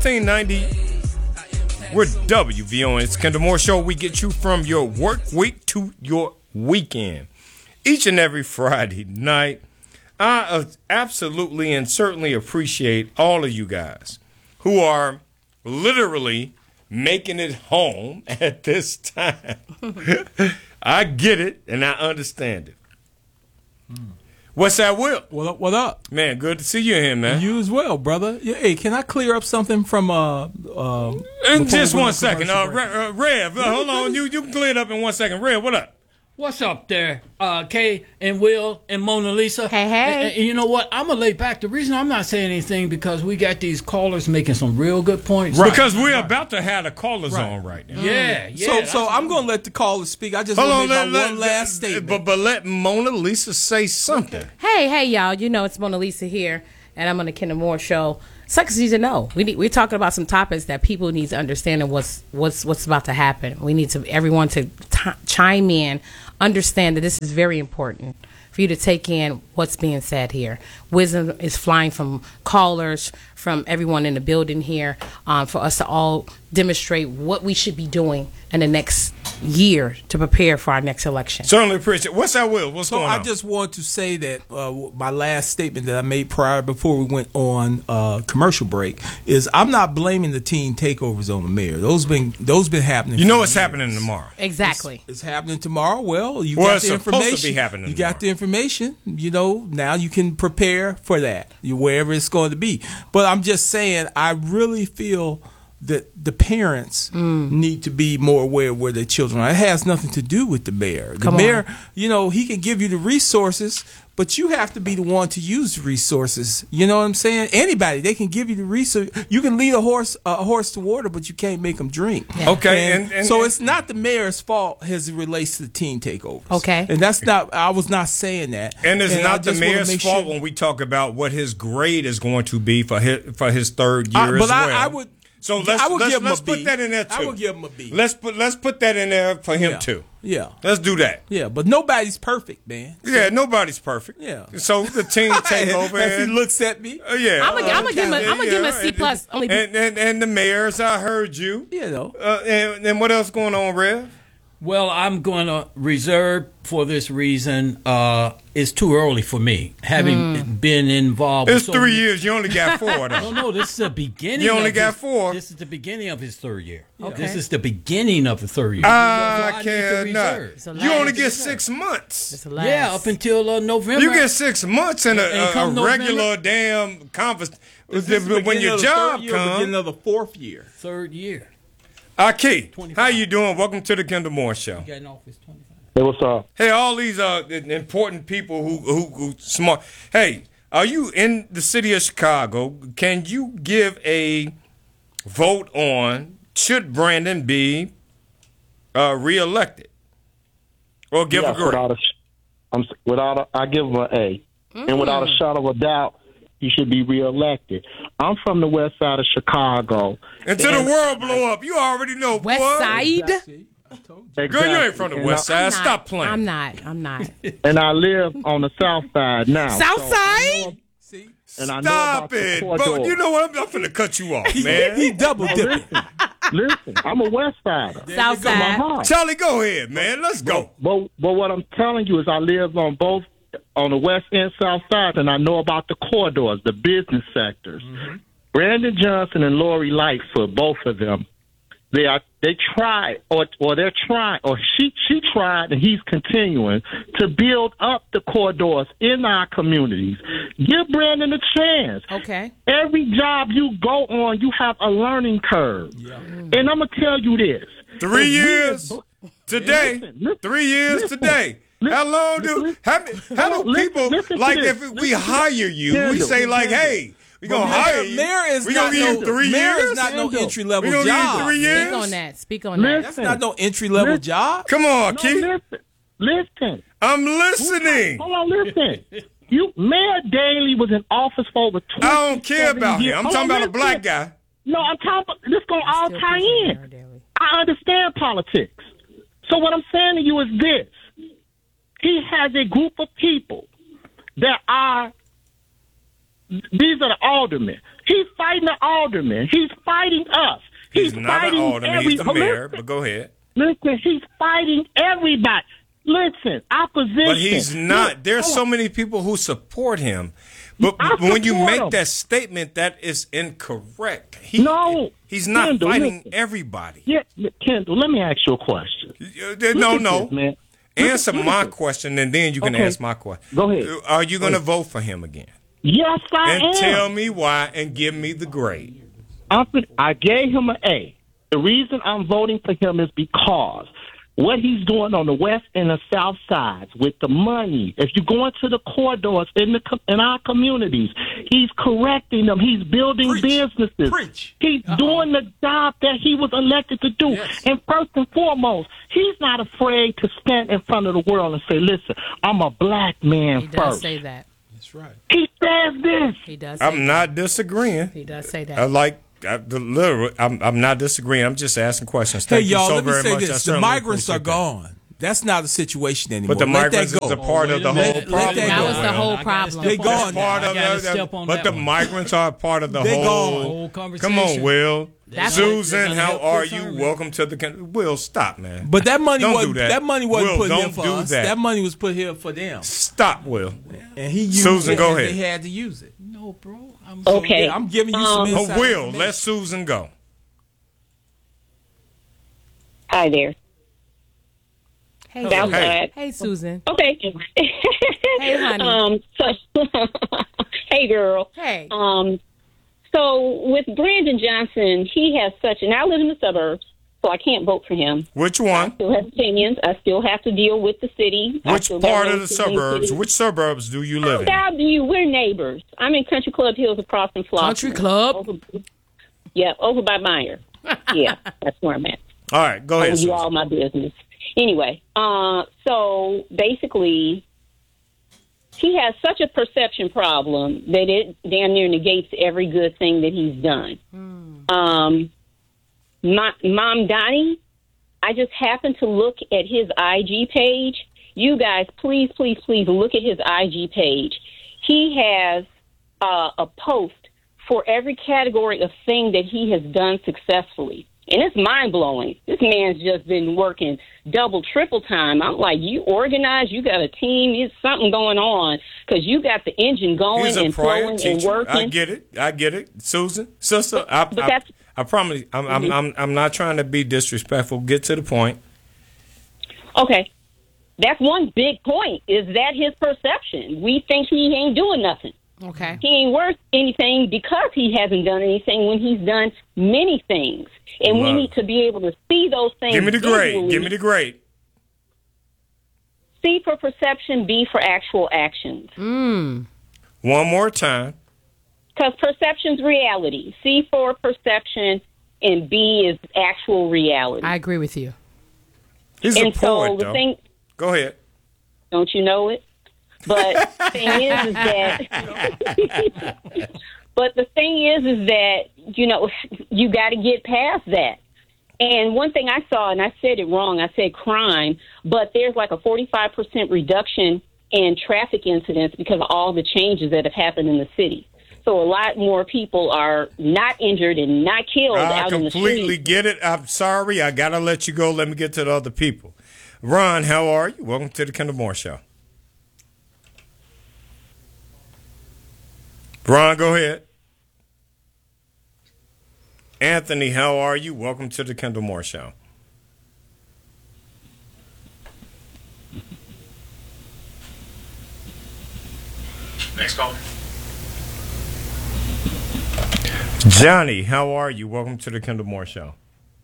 1690. We're WVON. It's Kendall Moore Show. We get you from your work week to your weekend. Each and every Friday night. I absolutely and certainly appreciate all of you guys who are literally making it home at this time. I get it and I understand it. What's that, Will? What up? Man, good to see you here, man. You as well, brother. Hey, can I clear up something from in just 1 second. Rev, hold on. You can clear it up in 1 second. Rev, what up? What's up there, Kay and Will and Mona Lisa? Hey. And you know what? I'm going to lay back. The reason I'm not saying anything because we got these callers making some real good points. Right. Because we're about to have the callers on right now. Yeah. So I'm going to let the callers speak. I just want to make one last statement. But let Mona Lisa say something. Hey, y'all. You know it's Mona Lisa here, and I'm on the Kendall Moore Show. Sucks need to know. We're talking about some topics that people need to understand and what's about to happen. We need everyone to chime in, understand that this is very important for you to take in what's being said here. Wisdom is flying from callers, from everyone in the building here, for us to all demonstrate what we should be doing in the next year to prepare for our next election. Certainly appreciate it. What's that, Will? What's going on? I just want to say that my last statement that I made before we went on commercial break is I'm not blaming the teen takeovers on the mayor. Those been happening. You know it's happening tomorrow. Exactly. It's happening tomorrow. Well, you got the information. It's supposed to be happening You tomorrow. got the information. You know, now you can prepare for that, wherever it's going to be. But I'm just saying, I really feel that the parents need to be more aware of where their children are. It has nothing to do with the mayor. The mayor, you know, he can give you the resources, but you have to be the one to use the resources. You know what I'm saying? Anybody, they can give you the resource. You can lead a horse to water, but you can't make them drink. Yeah. Okay, and so it's not the mayor's fault as it relates to the teen takeovers. Okay, and that's not. I was not saying that. And it's not the mayor's fault when we talk about what his grade is going to be for his third year as well. I would. So let's put that in there too. I would give him a B. Let's put that in there for him too. Yeah. Let's do that. Yeah, but nobody's perfect, man. Yeah, nobody's perfect. Yeah. So the team take over. As he looks at me. Yeah. I'm gonna give him a C plus. And the mayors, I heard you. You know. And what else going on, Rev? Well, I'm going to reserve for this reason. It's too early for me, having been involved. It's 3 years. You only got 4, though. No, this is the beginning. You only got 4. This is the beginning of his third year. Okay. This is the beginning of the third year. I cannot. You only get 6 months. Yeah, up until November. You get 6 months in a regular damn conference. When your job comes. Beginning of the fourth year. Third year. Aki, how you doing? Welcome to the Kendall Moore Show. Got in office 25. Hey, what's up? Hey, all these important people who smart. Hey, are you in the city of Chicago? Can you give a vote on should Brandon be reelected or give a grade? I give him an A, and without a shadow of a doubt, he should be reelected. I'm from the west side of Chicago. Until the world blow up, you already know. West Side. Exactly. Girl, you ain't from the west side. Stop playing. I'm not. And I live on the south side now. South side? Stop it. But you know what? I'm finna cut you off, man. He double dipping. Listen, I'm a west sider. South side. Charlie, go ahead, man. Let's go. But what I'm telling you is I live on the west and south side, and I know about the corridors, the business sectors. Mm-hmm. Brandon Johnson and Lori Lightfoot, both of them, they tried, or they're trying, or she tried, and he's continuing to build up the corridors in our communities. Give Brandon a chance. Okay. Every job you go on, you have a learning curve. Yeah. And I'm gonna tell you this: 3 years today. 3 years today. How long do people like if we hire you? We say like, hey. We're going to hire you. We're going to give you 3 years. Mayor is not no entry-level job. We're going to give you 3 years. Speak on that. That's not no entry-level job. Come on, Keith. Listen. I'm listening. Hold on, listen. Mayor Daley was in office for over 20 years. I don't care about him. I'm talking about a black guy. No, I'm talking about, this going to all tie in. I understand politics. So what I'm saying to you is this. He has a group of people that are, these are the aldermen. He's fighting the alderman. He's fighting us. He's not an fighting alderman. He's the mayor, but go ahead. Listen, he's fighting everybody. Listen, opposition. But he's not. Look, There's so many people who support him. But when you make that statement, that is incorrect. He's not Kendall, fighting listen. everybody. Yeah, Kendall, let me ask you a question. No. This, man. Answer Look my at this. question, and then you can Okay. ask my question. Go ahead. Are you going to vote for him again? Yes, I And am. tell me why, and give me the grade. I gave him an A. The reason I'm voting for him is because what he's doing on the west and the south sides with the money. If you go into the corridors in our communities, he's correcting them. He's building businesses. Preach. He's doing the job that he was elected to do. Yes. And first and foremost, he's not afraid to stand in front of the world and say, "Listen, I'm a black man He does first." say that. That's right. He says this. He does. Say I'm not disagreeing. He does say that. I'm not disagreeing. I'm just asking questions. Hey, Thank you y'all, so let me very say much. I this. The certainly migrants are appreciate that. gone. That's not a situation anymore. But the Let migrants that is go. a part of the whole Let problem. that That go. was the whole problem. They gone That's part now. of I gotta the- step on but that the one. migrants are part of the They whole. gone. Whole conversation. Come on, Will. That's Susan, what- how are Chris you? Herman. Welcome to the. Will, stop, man. But that money Don't wasn't do that. that money wasn't Will, put here don't for do us. that. That money was put here for them. Stop, Will. And he used Susan, it go and ahead. they had to use it. No, bro. Okay. Yeah, I'm giving you some Oh, inside Will, information. let Susan go. Hi there. Hey, About Susan. that. Hey, Susan. Okay. Hey, honey. So, hey, girl. Hey. So with Brandon Johnson, he has such, and I live in the suburbs, so I can't vote for him. Which one? Still have opinions. I still have to deal with the city. I Which still part have of the to deal with suburbs? city. Which suburbs do you live in? How do you? We're neighbors. I'm in Country Club Hills across from Flossmoor. Country Club? Over by Meyer. Yeah, that's where I'm at. All right, go I ahead, do all Susan. my business. Anyway, so basically, he has such a perception problem that it damn near negates every good thing that he's done. Mom Donnie, I just happened to look at his IG page. You guys, please, please, please look at his IG page. He has a post for every category of thing that he has done successfully. And it's mind-blowing. This man's just been working double, triple time. I'm like, you organized, you got a team, there's something going on because you got the engine going He's a and prior flowing and teacher. working. I get it. Susan, sister, I promise. I'm not trying to be disrespectful. Get to the point. Okay. That's one big point, is that his perception. We think he ain't doing nothing. Okay. He ain't worth anything because he hasn't done anything when he's done many things. And we Love. need to be able to see those things. Give me the grade. visually. Give me the grade. C for perception, B for actual actions. One more time. Because perception's reality. C for perception, and B is actual reality. I agree with you. He's and a poet, so the though. thing, Go ahead. don't you know it? But thing is that. But the thing is that you got to get past that. And one thing I saw, and I said it wrong, I said crime, but there's like a 45% reduction in traffic incidents because of all the changes that have happened in the city. So a lot more people are not injured and not killed I out in the completely street. get it. I'm sorry. I got to let you go. Let me get to the other people. Ron, how are you? Welcome to the Kendall Moore Show. Ron, go ahead. Anthony, how are you? Welcome to the Kendall Moore Show. Next caller. Johnny, how are you? Welcome to the Kendall Moore Show.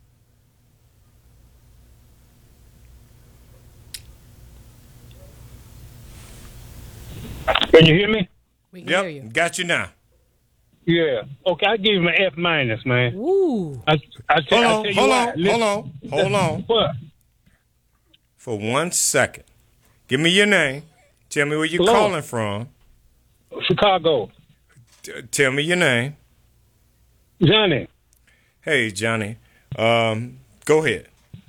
Can you hear me? We can hear you. Yep, got you now. Yeah. Okay, I give him an F minus, man. Ooh. Hold on. What? For 1 second. Give me your name. Tell me where you're Hello. calling from. Chicago. Tell me your name. Johnny. Hey, Johnny. Go ahead.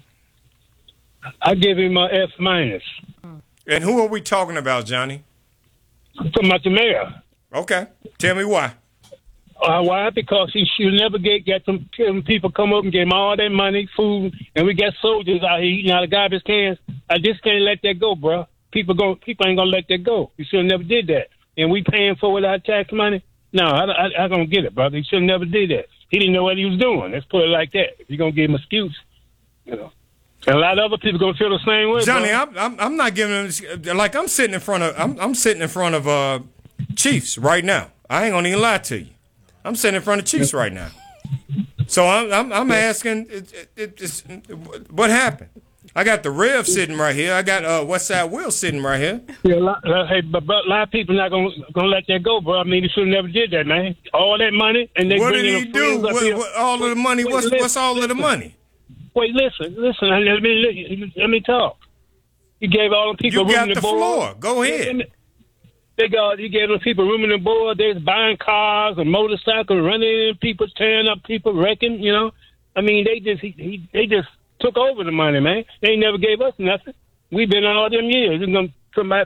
I give him an F minus. And who are we talking about, Johnny? I'm talking about the mayor. Okay. Tell me why. Why? Because he should never get some people come up and give him all that money, food, and we got soldiers out here eating out of garbage cans. I just can't let that go, bro. People ain't gonna let that go. You should have never did that. And we paying for it with our tax money? No, I don't get it, brother. He should have never did that. He didn't know what he was doing. Let's put it like that. If you're gonna give him an excuse, you know. And a lot of other people gonna feel the same way. Johnny, bro. I'm not giving him like I'm sitting in front of Chiefs right now. I ain't gonna even lie to you. I'm sitting in front of Chiefs right now. So I'm asking, what happened? I got the Rev sitting right here. I got Westside Will sitting right here. Yeah, but a lot of people not gonna let that go, bro. I mean, he should have never did that, man. All that money, and they what did he do? What, all of the money? What's all of the money? Wait, listen. Let me talk. He gave all the people You room got the floor. Go ahead. He gave the people room and board. They're buying cars and motorcycles, running in people, tearing up people, wrecking. You know, I mean, they just took over the money, man. They never gave us nothing. We've been on all them years. Somebody